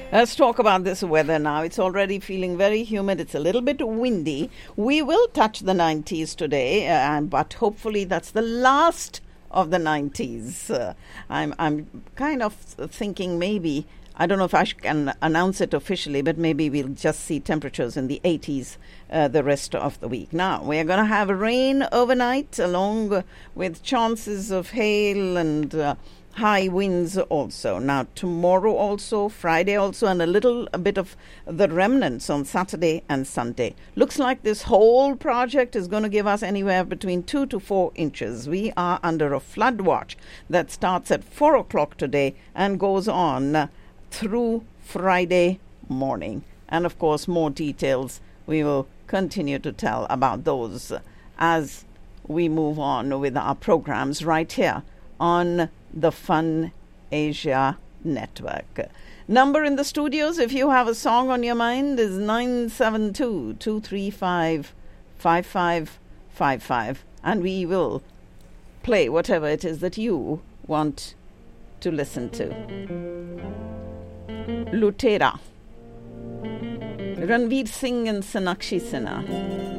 Let's talk about this weather now. It's already feeling very humid. It's a little bit windy. We will touch the 90s today, but hopefully that's the last of the 90s. I'm kind of thinking maybe, I don't know if I can announce it officially, but maybe we'll just see temperatures in the 80s the rest of the week. Now, we're going to have rain overnight along with chances of hail and high winds also. Now, tomorrow also, Friday also, and a bit of the remnants on Saturday and Sunday. Looks like this whole project is going to give us anywhere between 2 to 4 inches. We are under a flood watch that starts at 4 o'clock today and goes on through Friday morning. And, of course, more details we will continue to tell about those as we move on with our programs right here on the Fun Asia Network. Number in the studios, if you have a song on your mind, is 972-235-5555. And we will play whatever it is that you want to listen to. Lutera. Ranveer Singh and Sonakshi Sinha.